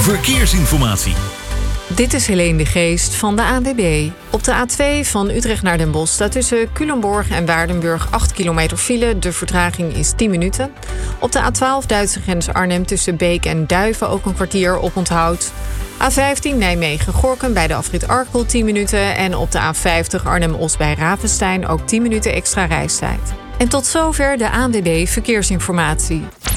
verkeersinformatie. Dit is Helene de Geest van de ANWB. Op de A2 van Utrecht naar Den Bosch staat tussen Culemborg en Waardenburg 8 kilometer file. De vertraging is 10 minuten. Op de A12 Duitse grens Arnhem tussen Beek en Duiven ook een kwartier op onthoud. A15 Nijmegen-Gorinchem bij de afrit Arkel 10 minuten. En op de A50 Arnhem-Os bij Ravenstein ook 10 minuten extra reistijd. En tot zover de ANWB Verkeersinformatie.